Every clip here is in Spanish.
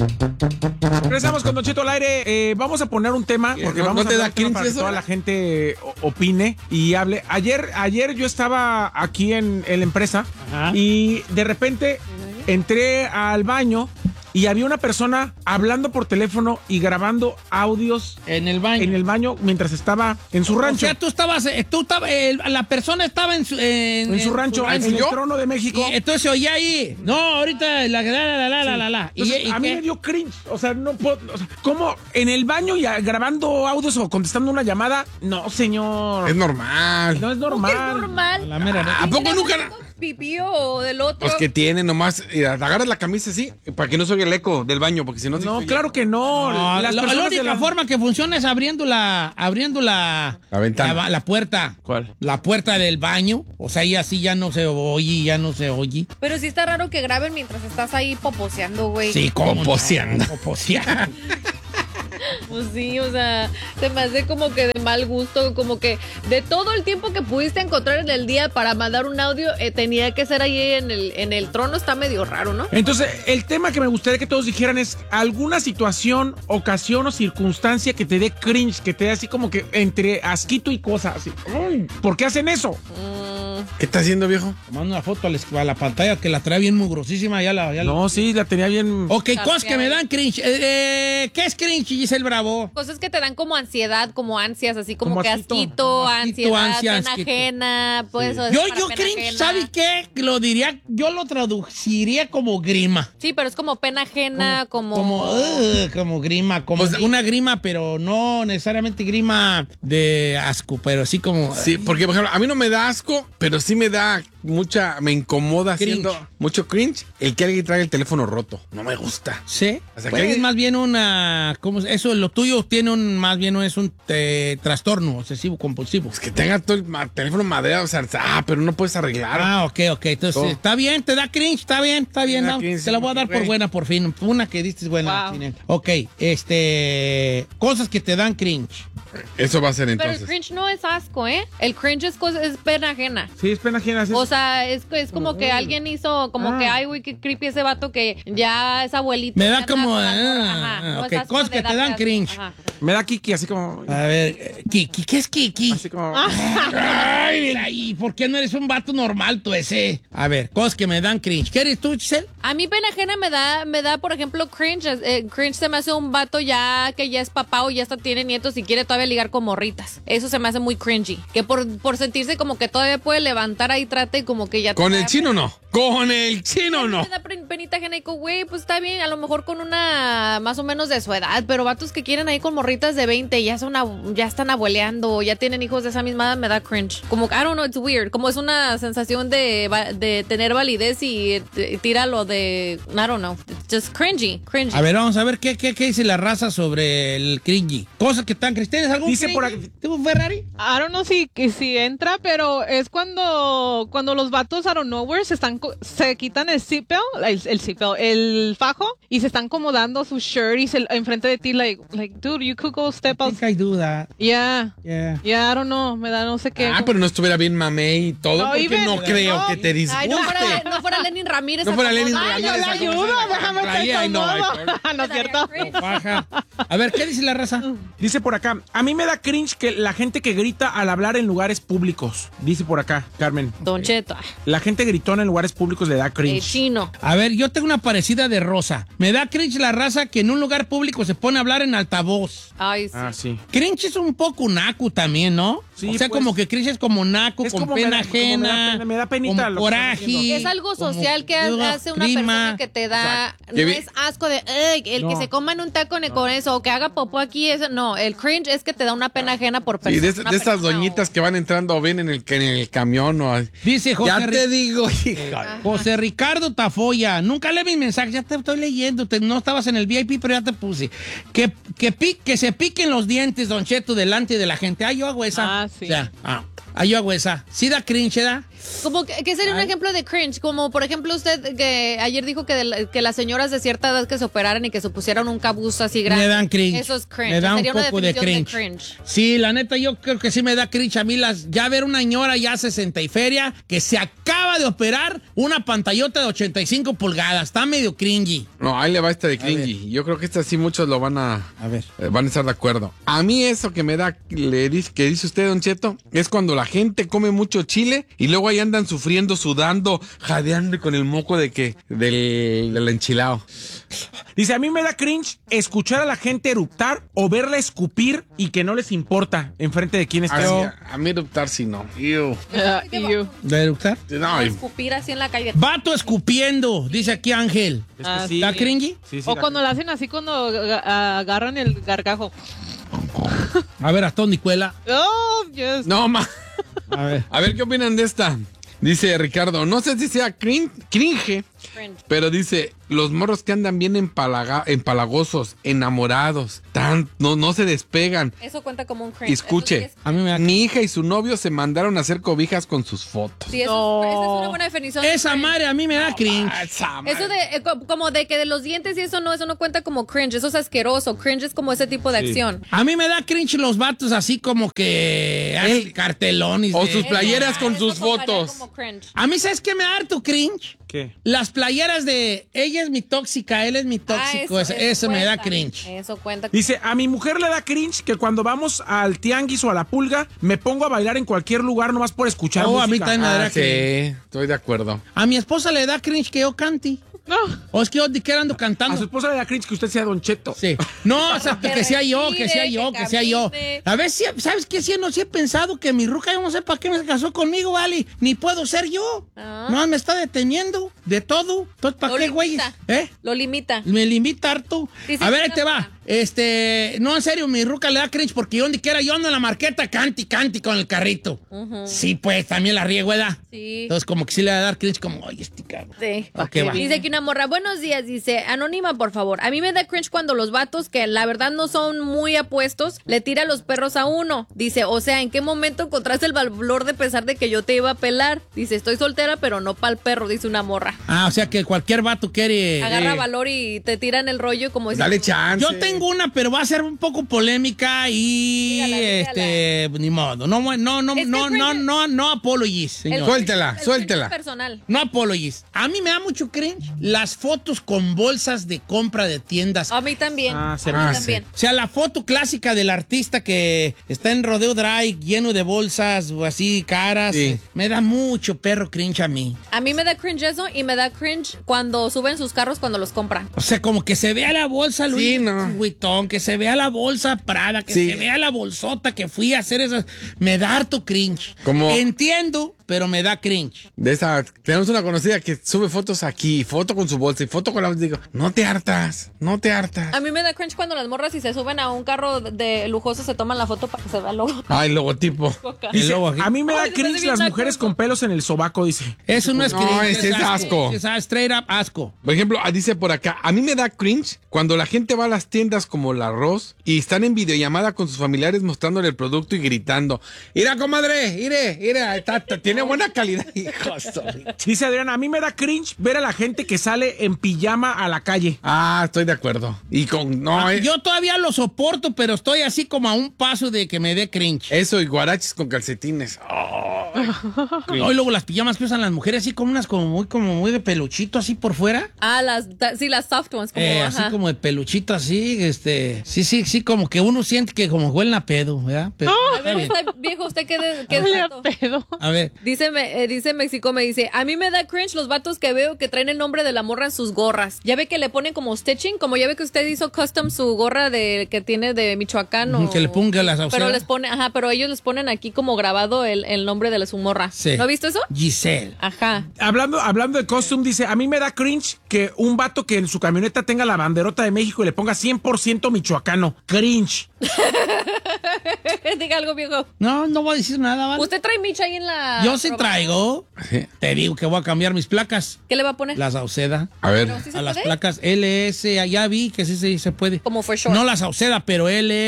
Regresamos con Don Cheto al aire. Vamos a poner un tema porque ¿No, vamos no te a da hablar para cringe que eso? toda la gente opine y hable. Ayer yo estaba aquí en la empresa. Ajá. Y de repente entré al baño y había una persona hablando por teléfono y grabando audios En el baño. en el baño mientras estaba en su rancho. O sea, la persona estaba en su rancho, en el trono de México. Y entonces se oía ahí. No, ahorita la. Entonces, a mí me dio cringe, o sea, no puedo, o sea, ¿cómo en el baño y grabando audios o contestando una llamada? No, señor. Es normal. No es ¿Cómo que es normal. normal? La mera neta. ¿A poco nunca? Pipí o del otro. Pues que tiene nomás, agarras la camisa así, para que no se oiga el eco del baño, porque si no... No, claro que no. No, Las la personas de única forma que funciona es abriendo la La ventana. la puerta. ¿Cuál? La puerta del baño. O sea, y así ya no se oye. Pero sí está raro que graben mientras estás ahí poposeando, güey. Sí, ¿cómo? Poposeando. Poposeando. Pues sí, o sea, se me hace como que de mal gusto, como que de todo el tiempo que pudiste encontrar en el día para mandar un audio, tenía que ser ahí en el trono, está medio raro, ¿no? Entonces, el tema que me gustaría que todos dijeran es alguna situación, ocasión o circunstancia que te dé cringe, que te dé así como que entre asquito y cosas. Así. Ay, ¿por qué hacen eso? ¿Qué está haciendo, viejo? Tomando una foto a la pantalla que la trae bien mugrosísima. No, sí, la tenía bien. Ok, cosas que me dan cringe. ¿Qué es cringe, Giselle Bravo? Cosas que te dan como ansiedad, como ansias, así como Como que asquito. ansiedad, ansia, pena asquito. ajena, pues eso es Yo para pena cringe, ajena. ¿sabes qué? Yo lo traduciría como grima. Sí, pero es como pena ajena, como Como grima, como Pues, una grima, pero no necesariamente grima de asco, pero sí como... Sí, porque, por ejemplo, a mí no me da asco, pero sí me da me incomoda Cringe. haciendo mucho cringe el que alguien traiga el teléfono roto. No me gusta. ¿Sí? O sea, que Pues alguien- es más bien una... Eso, lo tuyo más bien es un trastorno obsesivo compulsivo. Pues que tenga todo el teléfono madreado, o sea, pero no puedes arreglar. Ah, ok. Entonces, Todo. está bien, te da cringe, está bien. Me da No, cringe, te la voy a dar por güey. buena, por fin. Una que diste es buena. Wow. Chinel. Ok, cosas que te dan cringe. Eso va a ser Pero el entonces. cringe no es asco, ¿eh? El cringe es pena ajena. Sí, es pena ajena. O sea, es como que alguien hizo, como que, ay, güey, qué creepy ese vato que ya es abuelito. Me ya da anda como, con ajá, no ok, es asco cosas de que te darte dan asco. cringe. Ajá. me da kiki, así como. A ver, Kiki, ¿qué es Kiki? Así como. Ay, mira, ¿y por qué no eres un vato normal tú ese? A ver, cosas que me dan cringe. ¿Qué eres tú, Giselle? A mí pena ajena me da, por ejemplo, cringe. Cringe se me hace un vato ya que ya es papá o ya hasta tiene nietos y quiere todavía ligar con morritas. Eso se me hace muy cringy. Que por sentirse como que todavía puede levantar ahí, trate y como que ya... ¿Con el chino no? ¿Con el chino no? Me da penita ajena y digo, güey, pues está bien, a lo mejor con una más o menos de su edad, pero vatos que quieren ahí con morritas de 20 y ya están abueleando o ya tienen hijos de esa misma edad, me da cringe. Como, I don't know, it's weird. Como es una sensación de tener validez y tira lo de, I don't know, it's just cringy. A ver, vamos a ver qué dice la raza sobre el cringy. Cosas que están cringe. ¿Tienes algún Dice cringy? por aquí- ¿Tú, Ferrari? I don't know si entra, pero es cuando los vatos out of nowhere se quitan el seatbelt, el fajo, y se están acomodando su shirt y enfrente de ti, like, dude, you could go step I out. think I do that. Yeah, Yeah. I don't know, me da no sé qué. Ah, pero no estuviera bien mamé y todo, No, porque Iben, no creo no. que te disguste. Ay, no fuera Lenin Ramírez. No fuera a Lenin acomodar. Ay, yo Ramírez, la ¿cómo se ayudo, llama? déjame Ahí, ay, no, ay, no es cierto. Baja. A ver, ¿qué dice la raza? Dice por acá, a mí me da cringe que la gente que grita al hablar en lugares públicos. Dice por acá, Carmen. Don Cheto, La gente gritona en lugares públicos le da cringe. chino. A ver, yo tengo una parecida de Rosa. Me da cringe la raza que en un lugar público se pone a hablar en altavoz. Ay, sí. Ah, sí. Cringe es un poco naco también, ¿no? Sí, o sea, pues, como que cringe es como naco, es con como pena me da- como me da ajena. pena, me da penita como lo que coraje. estás diciendo. Es algo como social que hace una grima. persona que te da, no Que vi- es asco de, "Ey, el que No. se coman un taco con eso, o que haga popó aquí, eso, no, el cringe es que te da una pena ajena por Sí, persona. de estas doñitas que van entrando o bien en el camión o... Dice José, Ya te digo, hija. José Ricardo Tafoya. Nunca lee mis mensajes, ya te estoy leyendo. No estabas en el VIP, pero ya te puse. Que se piquen los dientes, Don Cheto, delante de la gente. Ah, yo hago esa. Ah, sí. O sea, Yo hago esa. Sí da cringe, ¿da? Como que sería un ejemplo de cringe, como por ejemplo usted que ayer dijo que las señoras de cierta edad que se operaran y que se pusieran un cabuz así grande. Me dan cringe. Eso es cringe. Me da un Sería una poco de definición cringe. Sí, la neta, yo creo que sí me da cringe a mí ya ver una señora ya 60 y feria que se acaba de operar una pantallota de 85 pulgadas. Está medio cringy. No, ahí le va esta de cringy. Yo creo que esta sí muchos lo van a ver. Van a estar de acuerdo. A mí eso que me da, que dice usted, Don Cheto, es cuando la gente come mucho chile y luego ahí andan sufriendo, sudando, jadeando con el moco del enchilado. Dice, a mí me da cringe escuchar a la gente eruptar o verla escupir y que no les importa enfrente de quién está. A mí eruptar sí no. Ew. You. ¿De eructar? No, Escupir así en la calle. Vato escupiendo, dice aquí Ángel. Es que sí. ¿Está cringy? Sí, O cuando lo hacen así cuando agarran el gargajo. A ver, hasta dónde cuela. Oh, yes. no, A ver. A ver qué opinan de esta. Dice Ricardo, no sé si sea cringe, pero dice, los morros que andan bien empalagosos, enamorados, no se despegan. Eso cuenta como un cringe. Escuche, Eso sí A mí me da mi hija y su novio se mandaron a hacer cobijas con sus fotos. sí, esa es una buena definición. Esa madre a mí me da cringe. Eso de como de que de los dientes y eso no cuenta como cringe, eso es asqueroso. Cringe es como ese tipo de acción. A mí me da cringe los vatos así como que hacen cartelones. O de- sus playeras con Eso sus contaría fotos. como cringe. A mí, ¿sabes qué me da harto cringe? ¿Qué? Las playeras de ella es mi tóxica, él es mi tóxico. Eso me da cuenta. cringe. Eso cuenta. Dice, a mi mujer le da cringe que cuando vamos al tianguis o a la pulga, me pongo a bailar en cualquier lugar nomás por escuchar Oh, a mí música. también me da Sí, cringe. estoy de acuerdo. A mi esposa le da cringe que yo cante. No. O es que yo de qué ando A su cantando. esposa le da cringe que usted sea Don Cheto. Sí. No, o sea, que sea yo, que sea yo, que que sea yo. camine. A ver, ¿sabes qué? Sí, no, sí he pensado que mi ruca, yo no sé para qué me casó conmigo, vale. Ni puedo ser yo. Ah. No, me está deteniendo de todo. Entonces, ¿para Lo qué, güey? limita. ¿Eh? Lo limita. Me limita harto. Sí, sí, A ver, ahí sí, te no, va. No, en serio, mi ruca le da cringe porque yo donde quiera yo ando en la marqueta, canti con el carrito. Sí, pues, también la riego, ¿verdad? Sí. Entonces, como que sí le va a dar cringe, como, oye, este cabrón. Sí. ¿Para qué va? Dice que una morra, buenos días, dice, anónima, por favor. A mí me da cringe cuando los vatos, que la verdad no son muy apuestos, le tira los perros a uno. Dice, o sea, ¿en qué momento encontraste el valor de pensar de que yo te iba a pelar? Dice, estoy soltera, pero no pa'l perro, dice una morra. Ah, o sea que cualquier vato quiere... Agarra valor y te tiran el rollo como si... Dale chance. Yo tengo una, pero va a ser un poco polémica y Dígala. ni modo. No apologies, señor. Suéltela, el suéltela. cringe personal. No apologies. A mí me da mucho cringe las fotos con bolsas de compra de tiendas. A mí también. Ah, sí. A mí Ah, también. O sea, la foto clásica del artista que está en Rodeo Drive lleno de bolsas o así caras. Sí. Me da mucho perro cringe a mí. A mí me da cringe eso y me da cringe cuando suben sus carros cuando los compran. O sea, como que se vea la bolsa Louis Sí, no. Vuitton, que se vea la bolsa Prada, que Sí. se vea la bolsota que fui a hacer esas. Me da harto cringe. Como- Entiendo, pero me da cringe. De esa, tenemos una conocida que sube fotos aquí, foto con su bolsa y foto con la bolsa. Digo, no te hartas. A mí me da cringe cuando las morras si se suben a un carro de lujoso se toman la foto para que se vea el logo. Ay, logotipo. Y Dice, luego aquí. a mí me da Ay, se me hace cringe bien las mujeres naco. con pelos en el sobaco, dice. Eso no es No, cringe. ese es asco. Es straight up asco. Por ejemplo, dice por acá, a mí me da cringe cuando la gente va a las tiendas como la Ross y están en videollamada con sus familiares mostrándole el producto y gritando, mira, comadre, mire, tiene buena calidad. Hijos. Dice Adriana, a mí me da cringe ver a la gente que sale en pijama a la calle. Ah, estoy de acuerdo. Y con, Yo todavía lo soporto, pero estoy así como a un paso de que me dé cringe. eso y guaraches con calcetines. Hoy luego las pijamas que usan las mujeres así como unas como muy de peluchito así por fuera. Ah, las soft ones. Como, Así ajá. como de peluchito así, sí, como que uno siente que como huelen a pedo, ¿verdad? Pero, A está ver, bien. viejo, ¿usted qué es Huele a vato? pedo. A ver, Dice México, me dice, a mí me da cringe los vatos que veo que traen el nombre de la morra en sus gorras. Ya ve que le ponen como stitching, como ya ve que usted hizo custom su gorra que tiene de Michoacán. que le ponga las Pero auseras. les pone, pero ellos les ponen aquí como grabado el nombre de su morra. Sí. ¿No ha visto eso? Giselle. Ajá. Hablando de costume, dice, a mí me da cringe que un vato que en su camioneta tenga la banderota de México y le ponga 100% michoacano. Cringe. Diga algo, viejo. No voy a decir nada, ¿vale? ¿Usted trae micha ahí en la Yo sí traigo. Sí. Te digo que voy a cambiar mis placas. ¿Qué le va a poner? La Sauceda. A ver. ¿Pero sí se A las puede? placas LS, ya vi que sí se puede. Como for sure. No la Sauceda, pero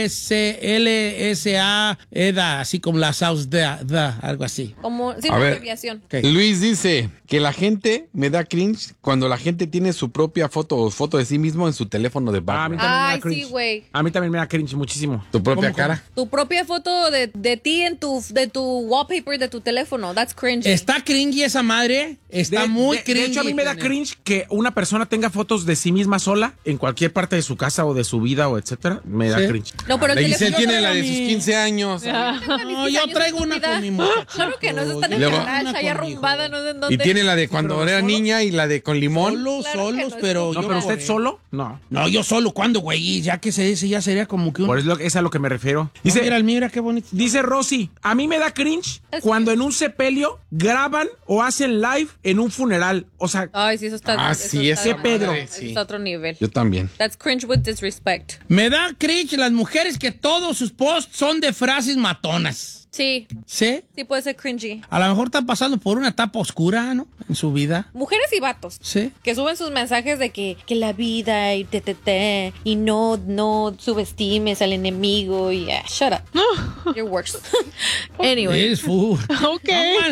LSA, EDA, así como la Sauceda, algo así. Como, sí, A una ver. abreviación. Ok. Luis dice que la gente me da cringe cuando la gente tiene su propia foto o foto de sí mismo en su teléfono de A mí background. también me Ay, da cringe. sí, güey. A mí también me da cringe muchísimo. Tu propia ¿Cómo, cara. Tu propia foto de ti en de tu wallpaper de tu teléfono. That's cringy. Está cringy esa madre. Está muy cringy. De hecho, a mí me da cringe que una persona tenga fotos de sí misma sola en cualquier parte de su casa o de su vida o etcétera. Me da Sí. cringe. No, pero el La Giselle teléfono tiene la de mi- sus 15 años. No, yo traigo una con mi muchacha. Claro que no, eso está en el Luego- garage, ahí Una arrumbada, no sé en dónde. Y tiene la de cuando era niña y la de con limón. Solos, Claro que no es pero No, yo pero por usted solo, no. No, yo solo. ¿Cuándo, güey? Ya que ese ya sería como que un... Por eso es a lo que me refiero. Dice, Dice, mira qué bonito. dice Rosy, a mí me da cringe cuando en un sepelio graban o hacen live en un funeral. O sea, Ay, sí, eso está. Ah, eso sí, está ese mal. Pedro. Eso Sí. está a otro nivel. Yo también. That's cringe with disrespect. Me da cringe las mujeres que todos sus posts son de frases matonas. Sí, ¿Sí? sí puede ser cringy. A lo mejor están pasando por una etapa oscura, ¿no? En su vida. Mujeres y vatos. Sí. Que suben sus mensajes de que la vida y y no subestimes al enemigo y shut up. You're worse. Anyway. Es full. Ok.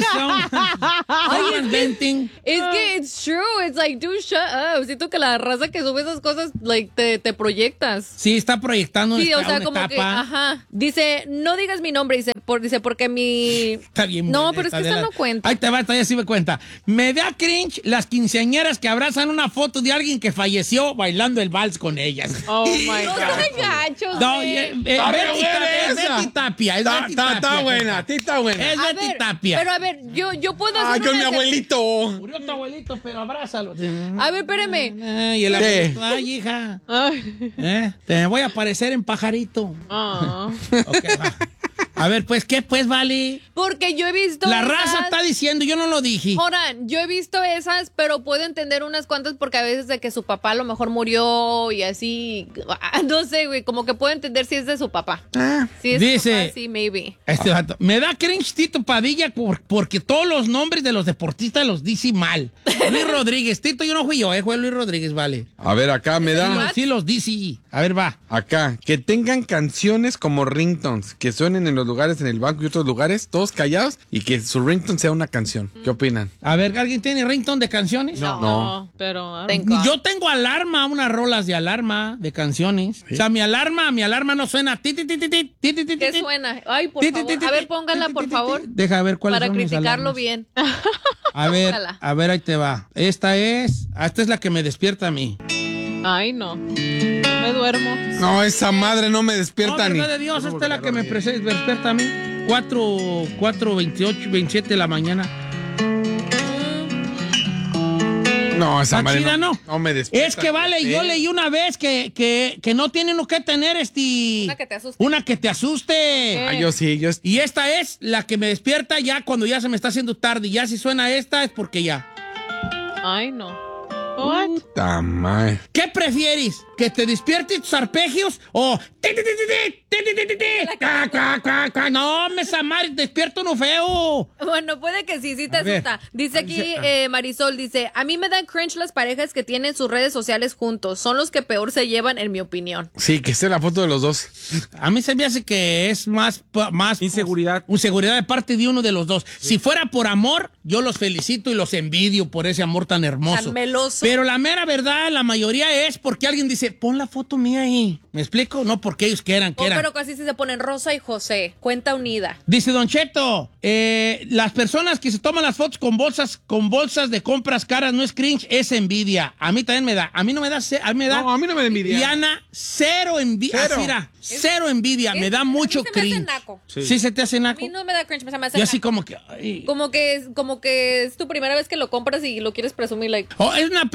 Someone's venting. Es que it's true. It's like, dude, shut up. Siento que la raza que sube esas cosas, like, te proyectas. Sí, está proyectando Sí, o una sea, como que, etapa. ajá. Dice, no digas mi nombre, dice, porque mi... Está bien. No, buena pero es esta que de esa la- no cuenta. Ahí te va, esta ya sí me cuenta. Me da cringe las quinceañeras que abrazan una foto de alguien que falleció bailando el vals con ellas. Oh my No God. sean gachos, No, güey. es Betty Tapia. Es Betty Tapia. Está buena, está buena. Es A Betty ver, Tapia. pero a ver, yo puedo hacer Ay, con una mi excepción. abuelito. Murió tu abuelito, pero abrázalo. A ver, espérame. Ay, el Sí. abuelito. Ay, hija. Ay. Te voy a parecer en pajarito. Ah. Ok, va. A ver, pues, ¿qué pues, vale? Porque yo he visto La esas- raza está diciendo, yo no lo dije. Joran, yo he visto esas, pero puedo entender unas cuantas porque a veces de que su papá a lo mejor murió y así, no sé, güey, como que puedo entender si es de su papá. Si es de su dice- papá, sí, maybe. Este vato, me da cringe Tito Padilla porque todos los nombres de los deportistas los dice mal. Luis Rodríguez, Tito, yo no fui yo, fue Luis Rodríguez, vale. A ver, acá me da. Sí los dice. A ver, va. Acá, que tengan canciones como ringtones, que suenen en los lugares, en el banco y otros lugares, todos callados, y que su ringtone sea una canción. ¿Qué opinan? A ver, ¿alguien tiene ringtone de canciones? No. Pero. Thank God. Yo tengo alarma, unas rolas de alarma de canciones. O sea, mi alarma no suena. Ti, ti, ti, ti, ti, ti, ti, ti, ¿Qué ti. suena? Ay, por Ti, ti, favor. ti, A ti, ver, ti, póngala, ti, por ti, ti, favor. ti. Deja ver cuáles Para son mis criticarlo alarmas. bien. A ver, Póngala. ahí te va. Esta es la que me despierta a mí. Ay, no. Me duermo. No, esa madre no me No, despierta ni. verdad de Dios, esta es la que me despierta a mí. 4:28 de la mañana. No, esa Está madre chida, no. ¿no? No me despierta. Es que vale, yo leí una vez que no tienen que tener Una que te asuste. una que te asuste. Ah, yo sí, yo. Y esta es la que me despierta ya cuando ya se me está haciendo tarde. Y ya si suena esta es porque ya. Ay, no. What? Puta madre. ¿Qué prefieres? ¿Que te despiertes tus arpegios o... No, me Samari, despierto uno feo. Bueno, puede que sí te A ver. asusta. Dice aquí Marisol, dice, a mí me dan cringe las parejas que tienen sus redes sociales juntos. Son los que peor se llevan, en mi opinión. Sí, que esté la foto de los dos. A mí se me hace que es más Inseguridad. Inseguridad de parte de uno de los dos. Si fuera por amor, yo los felicito y los envidio por ese amor tan hermoso. Tan meloso. Pero la mera verdad, la mayoría es porque alguien dice, pon la foto mía ahí. ¿Me explico? No porque ellos quieran. Oh, pero casi se ponen Rosa y José. Cuenta unida. Dice Don Cheto, las personas que se toman las fotos con bolsas de compras caras no es cringe, es envidia. A mí también me da. A mí no me da. A mí me da. No, a mí no me da envidia. Diana, cero envidia. Cero. Así era, cero envidia. Me da mucho a mí se me hace cringe. naco. Sí. ¿Se te hace A naco? mí no me da cringe, se me hace Yo así naco. como que... ay. Como que es tu primera vez que lo compras y lo quieres presumir, like. Oh, es una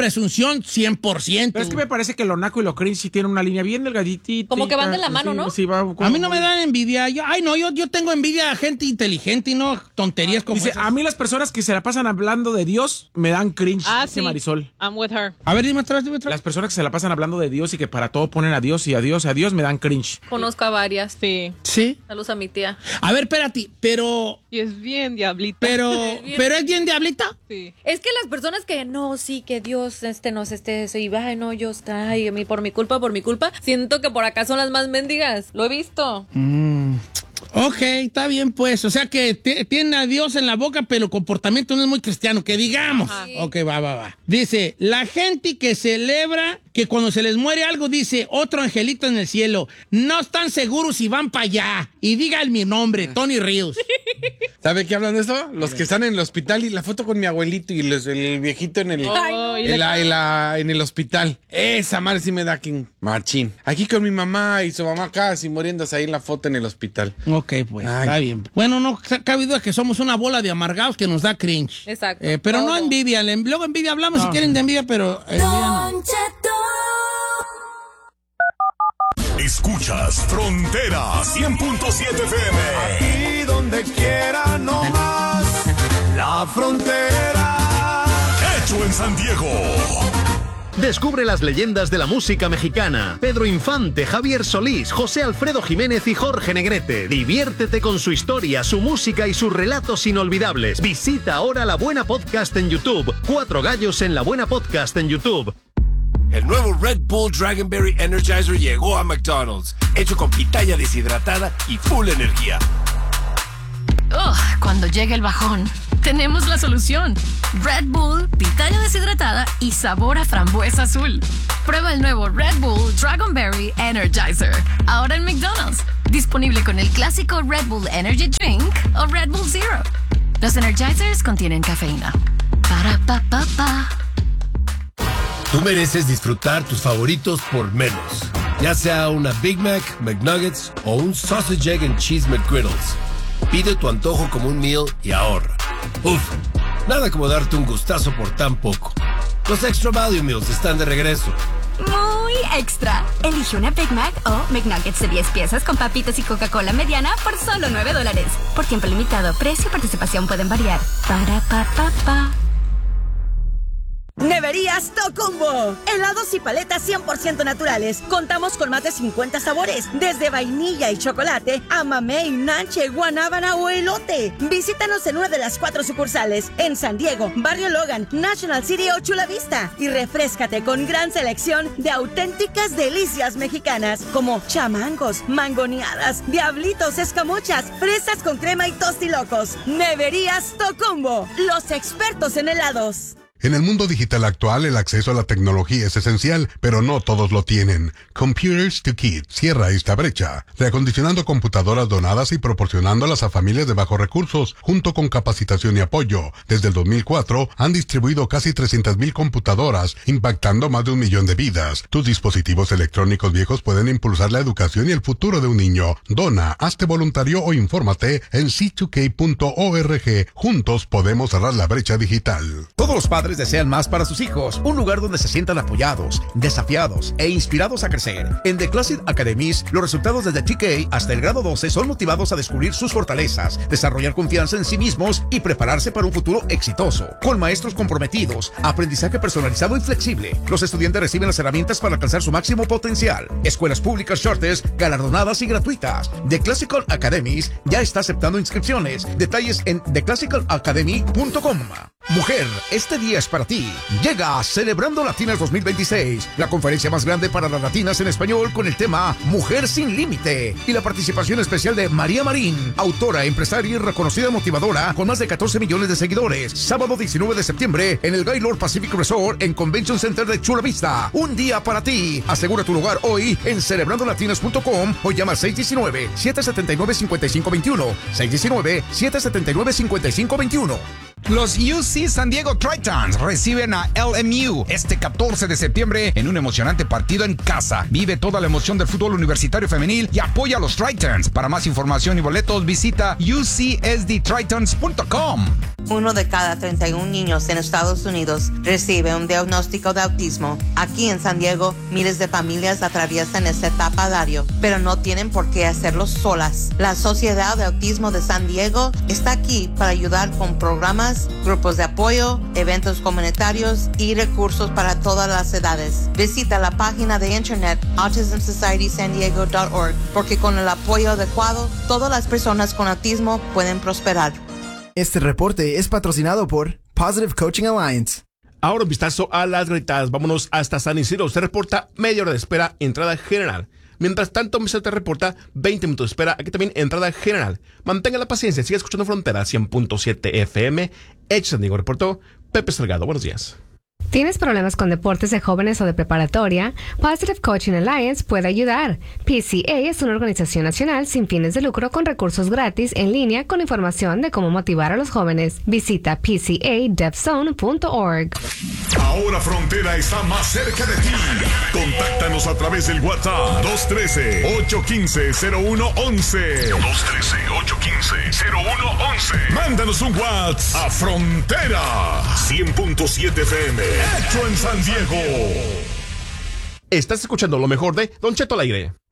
presunción 100%. Pero es que me parece que lo naco y lo cringe sí tienen una línea bien delgadita. Como que van de la mano, ¿no? Sí, va A mí no me dan envidia. Yo tengo envidia a gente inteligente y no tonterías como Dice, esas. a mí las personas que se la pasan hablando de Dios me dan cringe, dice Sí. Marisol. I'm with her. A ver, dime atrás. Las personas que se la pasan hablando de Dios y que para todo ponen a Dios y a Dios me dan cringe. Conozco a varias. Sí. Sí. Saludos a mi tía. A ver, espérate, pero Y es bien diablita. ¿pero es bien diablita? Sí. Es que las personas que no, sí, que Dios nos y ay, no, yo está, ay, por mi culpa, siento que por acá son las más mendigas. Lo he visto. Ok, está bien, pues. O sea que tiene a Dios en la boca, pero el comportamiento no es muy cristiano, que digamos. Ajá. Ok, va. Dice, la gente que celebra que cuando se les muere algo, dice, otro angelito en el cielo, no están seguros si van para allá. Y digan mi nombre, Tony Ríos. ¿Sabe qué hablan de eso? Los que están en el hospital y la foto con mi abuelito y el viejito en el, en el hospital. Esa madre sí me da machín. Aquí con mi mamá y su mamá casi muriéndose ahí en la foto en el hospital. Ok, pues, Ay. está bien. Bueno, no cabe duda que somos una bola de amargados que nos da cringe. Exacto. Pero no Todo. envidia. Luego envidia hablamos si quieren de envidia, pero envidia no. Escuchas Frontera 100.7 FM. Aquí donde quiera, no más. La frontera. Hecho en San Diego. Descubre las leyendas de la música mexicana. Pedro Infante, Javier Solís, José Alfredo Jiménez y Jorge Negrete. Diviértete con su historia, su música y sus relatos inolvidables. Visita ahora La Buena Podcast en YouTube. 4 gallos en La Buena Podcast en YouTube. El nuevo Red Bull Dragonberry Energizer llegó a McDonald's. Hecho con pitaya deshidratada y full energía. Cuando llegue el bajón, tenemos la solución. Red Bull, pitaya deshidratada y sabor a frambuesa azul. Prueba el nuevo Red Bull Dragonberry Energizer. Ahora en McDonald's. Disponible con el clásico Red Bull Energy Drink o Red Bull Zero. Los Energizers contienen cafeína. Para pa pa pa. Tú mereces disfrutar tus favoritos por menos. Ya sea una Big Mac, McNuggets o un Sausage, Egg and Cheese McGriddles. Pide tu antojo como un meal y ahorra. Uf, nada como darte un gustazo por tan poco. Los Extra Value Meals están de regreso. Muy extra. Elige una Big Mac o McNuggets de 10 piezas con papitas y Coca-Cola mediana por solo $9. Por tiempo limitado, precio y participación pueden variar. Para pa pa pa. Neverías Tocumbo. Helados y paletas 100% naturales. Contamos con más de 50 sabores, desde vainilla y chocolate a mamey, nanche, guanábana o elote. Visítanos en una de las 4 sucursales, en San Diego, Barrio Logan, National City o Chula Vista. Y refréscate con gran selección de auténticas delicias mexicanas, como chamangos, mangoneadas, diablitos, escamochas, fresas con crema y tostilocos. Neverías Tocumbo, los expertos en helados. En el mundo digital actual, el acceso a la tecnología es esencial, pero no todos lo tienen. Computers to Kids cierra esta brecha, reacondicionando computadoras donadas y proporcionándolas a familias de bajos recursos, junto con capacitación y apoyo. Desde el 2004, han distribuido casi 300,000 computadoras, impactando más de 1 millón de vidas. Tus dispositivos electrónicos viejos pueden impulsar la educación y el futuro de un niño. Dona, hazte voluntario o infórmate en c2k.org. Juntos podemos cerrar la brecha digital. Todos los padres desean más para sus hijos, un lugar donde se sientan apoyados, desafiados e inspirados a crecer. En The Classic Academies, los resultados desde TK hasta el grado 12 son motivados a descubrir sus fortalezas, desarrollar confianza en sí mismos y prepararse para un futuro exitoso. Con maestros comprometidos, aprendizaje personalizado y flexible, los estudiantes reciben las herramientas para alcanzar su máximo potencial. Escuelas públicas Charters, galardonadas y gratuitas. The Classical Academies ya está aceptando inscripciones. Detalles en theclassicalacademy.com. Mujer, este día es para ti. Llega Celebrando Latinas 2026, la conferencia más grande para las latinas en español con el tema Mujer sin Límite y la participación especial de María Marín, autora, empresaria y reconocida motivadora con más de 14 millones de seguidores. Sábado 19 de septiembre en el Gaylord Pacific Resort en Convention Center de Chula Vista. Un día para ti. Asegura tu lugar hoy en celebrandolatinas.com o llama al 619-779-5521. 619-779-5521. Los UC San Diego Tritons reciben a LMU este 14 de septiembre en un emocionante partido en casa. Vive toda la emoción del fútbol universitario femenil y apoya a los Tritons. Para más información y boletos, visita ucsdtritons.com. 1 de cada 31 niños en Estados Unidos recibe un diagnóstico de autismo. Aquí en San Diego, miles de familias atraviesan esta etapa a diario, pero no tienen por qué hacerlo solas. La Sociedad de Autismo de San Diego está aquí para ayudar con programas, grupos de apoyo, eventos comunitarios y recursos para todas las edades. Visita la página de internet autismsocietysandiego.org porque con el apoyo adecuado, todas las personas con autismo pueden prosperar. Este reporte es patrocinado por Positive Coaching Alliance. Ahora un vistazo a las gritadas. Vámonos hasta San Isidro. Se reporta media hora de espera, entrada general. Mientras tanto, Mesa te reporta 20 minutos de espera. Aquí también entrada general. Mantenga la paciencia. Sigue escuchando Frontera 100.7 FM. San Diego reportó Pepe Salgado. Buenos días. ¿Tienes problemas con deportes de jóvenes o de preparatoria? Positive Coaching Alliance puede ayudar. PCA es una organización nacional sin fines de lucro con recursos gratis en línea con información de cómo motivar a los jóvenes. Visita pcadevzone.org. Ahora Frontera está más cerca de ti. Contáctanos a través del WhatsApp 213-815-0111. 213-815-0111. Mándanos un WhatsApp a Frontera 100.7 FM. Hecho en San Diego. Estás escuchando lo mejor de Don Cheto al aire.